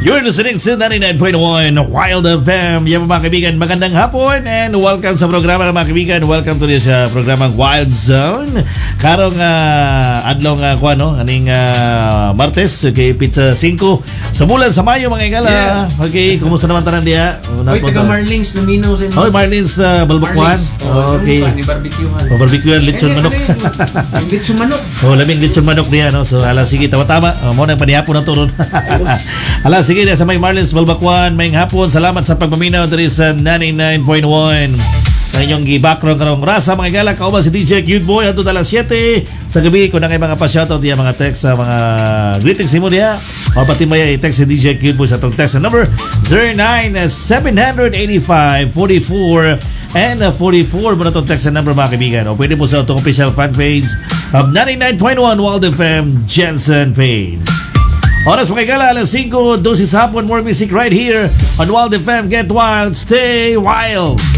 You're listening to 99.1 Wild FM. Yan mga kaibigan, magandang hapon and welcome sa programa ng mga kaibigan. Welcome to this programang Wild Zone. Karong adlong aning Martes, okay, pizza 5 sa bulan sa Mayo mga igala. Yeah. Okay, kumusta naman tanan diya? Oy, taga Marlins na minaw sa inyo. Oh, Marlins Balbakuan. Okay. Barbecue lechon manok. Lechon manok. Oh, laming lechon manok diya, no. So ala sige tama-tama. Mo nang panihapon ang turon. Ala sige sa may Marlins Balbakuan, maying hapon. Salamat sa pagpaminaw diri sa 99.1. Sa inyong gi-background karong rasa mga igala, kauban si DJ Cute Boy hangtod alas 7 sa gabi. Kung na kay mga pa-shoutout diya, mga text sa mga greetings mo diya, o pati may text si DJ Cute Boy sa tong text number 09-785-44 and 44 mo na tong text number mga kaibigan. O pwede po sa itong official fan page of 99.1 Wild FM Jensen page. Oras mga igala, alas 5, dosis hapon, more music right here on Wild FM. Get wild, stay wild.